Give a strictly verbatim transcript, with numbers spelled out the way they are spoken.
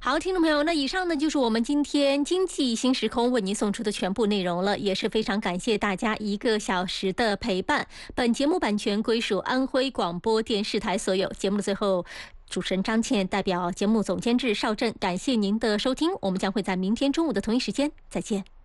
好，听众朋友，那以上呢就是我们今天经济新时空为您送出的全部内容了，也是非常感谢大家一个小时的陪伴。本节目版权归属安徽广播电视台所有。节目的最后，主持人张倩代表节目总监制邵震，感谢您的收听，我们将会在明天中午的同一时间再见。